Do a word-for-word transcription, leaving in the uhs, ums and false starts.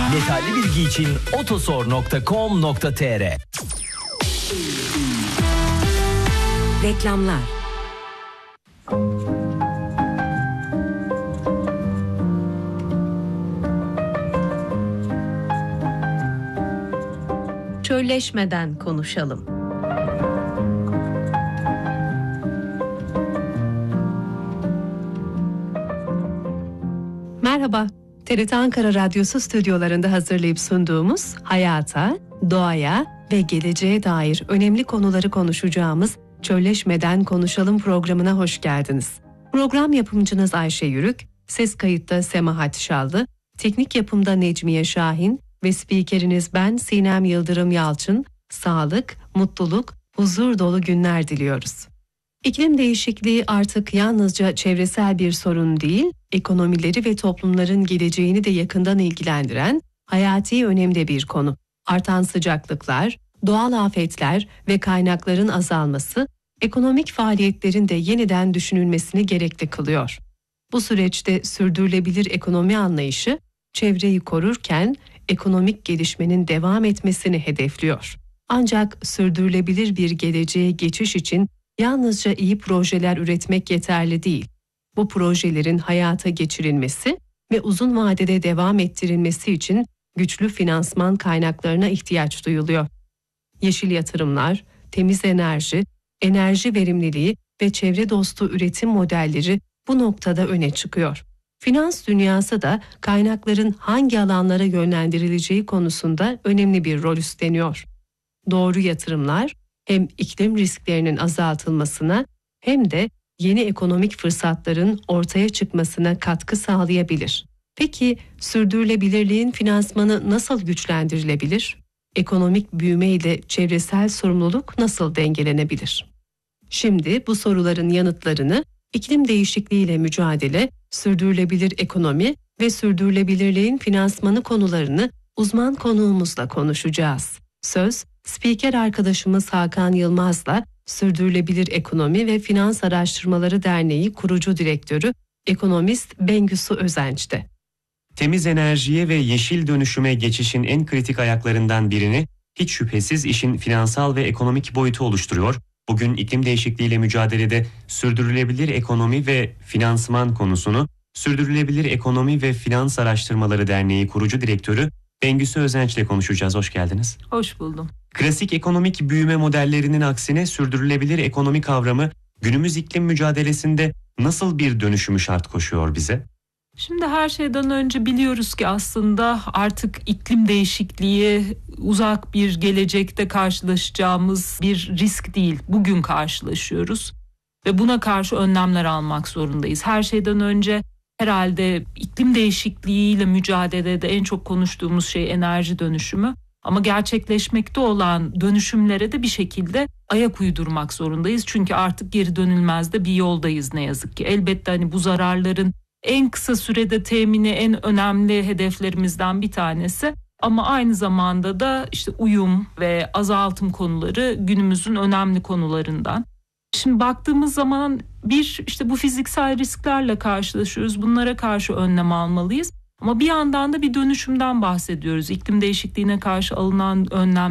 Yeterli bilgi için otosor nokta com nokta tr. Reklamlar. Çölleşmeden konuşalım. Merhaba, T R T Ankara Radyosu stüdyolarında hazırlayıp sunduğumuz hayata, doğaya ve geleceğe dair önemli konuları konuşacağımız Çölleşmeden Konuşalım programına hoş geldiniz. Program yapımcınız Ayşe Yürük, ses kayıtta Semahat Şallı, teknik yapımda Necmiye Şahin ve spikeriniz ben Sinem Yıldırım Yalçın. Sağlık, mutluluk, huzur dolu günler diliyoruz. İklim değişikliği artık yalnızca çevresel bir sorun değil, ekonomileri ve toplumların geleceğini de yakından ilgilendiren hayati önemde bir konu. Artan sıcaklıklar, doğal afetler ve kaynakların azalması, ekonomik faaliyetlerin de yeniden düşünülmesini gerekli kılıyor. Bu süreçte sürdürülebilir ekonomi anlayışı, çevreyi korurken ekonomik gelişmenin devam etmesini hedefliyor. Ancak sürdürülebilir bir geleceğe geçiş için yalnızca iyi projeler üretmek yeterli değil. Bu projelerin hayata geçirilmesi ve uzun vadede devam ettirilmesi için güçlü finansman kaynaklarına ihtiyaç duyuluyor. Yeşil yatırımlar, temiz enerji, enerji verimliliği ve çevre dostu üretim modelleri bu noktada öne çıkıyor. Finans dünyası da kaynakların hangi alanlara yönlendirileceği konusunda önemli bir rol üstleniyor. Doğru yatırımlar hem iklim risklerinin azaltılmasına hem de yeni ekonomik fırsatların ortaya çıkmasına katkı sağlayabilir. Peki sürdürülebilirliğin finansmanı nasıl güçlendirilebilir? Ekonomik büyüme ile çevresel sorumluluk nasıl dengelenebilir? Şimdi bu soruların yanıtlarını iklim değişikliğiyle mücadele, sürdürülebilir ekonomi ve sürdürülebilirliğin finansmanı konularını uzman konuğumuzla konuşacağız. Söz, spiker arkadaşımız Hakan Yılmaz'la Sürdürülebilir Ekonomi ve Finans Araştırmaları Derneği kurucu direktörü ekonomist Bengüsü Özenç'te. Temiz enerjiye ve yeşil dönüşüme geçişin en kritik ayaklarından birini hiç şüphesiz işin finansal ve ekonomik boyutu oluşturuyor. Bugün iklim değişikliğiyle mücadelede sürdürülebilir ekonomi ve finansman konusunu Sürdürülebilir Ekonomi ve Finans Araştırmaları Derneği kurucu direktörü Bengüsü Özenç ile konuşacağız. Hoş geldiniz. Hoş buldum. Klasik ekonomik büyüme modellerinin aksine sürdürülebilir ekonomi kavramı günümüz iklim mücadelesinde nasıl bir dönüşümü şart koşuyor bize? Şimdi her şeyden önce biliyoruz ki aslında artık iklim değişikliği uzak bir gelecekte karşılaşacağımız bir risk değil. Bugün karşılaşıyoruz ve buna karşı önlemler almak zorundayız. Her şeyden önce herhalde iklim değişikliğiyle mücadelede en çok konuştuğumuz şey enerji dönüşümü. Ama gerçekleşmekte olan dönüşümlere de bir şekilde ayak uydurmak zorundayız. Çünkü artık geri dönülmez de bir yoldayız ne yazık ki. Elbette hani bu zararların en kısa sürede temini en önemli hedeflerimizden bir tanesi. Ama aynı zamanda da işte uyum ve azaltım konuları günümüzün önemli konularından. Şimdi baktığımız zaman bir işte bu fiziksel risklerle karşılaşıyoruz. Bunlara karşı önlem almalıyız. Ama bir yandan da bir dönüşümden bahsediyoruz. İklim değişikliğine karşı alınan önlem